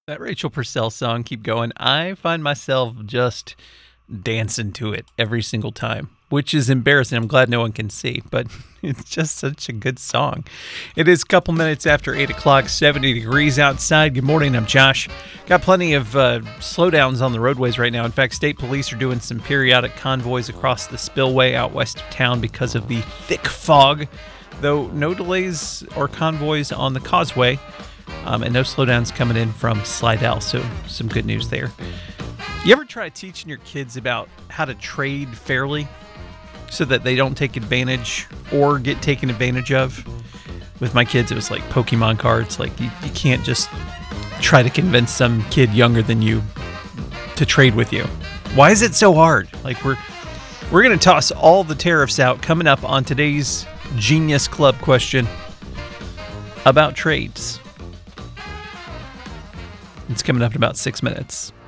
That Rachel Purcell song, Keep Going, I find myself just dancing to it every single time, which is embarrassing. I'm glad no one can see, but it's just such a good song. It is a couple minutes after 8 o'clock, 70 degrees outside. Good morning, I'm Josh. Got plenty of slowdowns on the roadways right now. In fact, state police are doing some periodic convoys across the spillway out west of town because of the thick fog, though no delays or convoys on the causeway. And no slowdowns coming in from Slidell, so some good news there. You ever try teaching your kids about how to trade fairly so that they don't take advantage or get taken advantage of? With my kids, it was like Pokemon cards. Like, you can't just try to convince some kid younger than you to trade with you. Why is it so hard? Like, we're going to toss all the tariffs out coming up on today's Genius Club question about trades. It's coming up in about 6 minutes.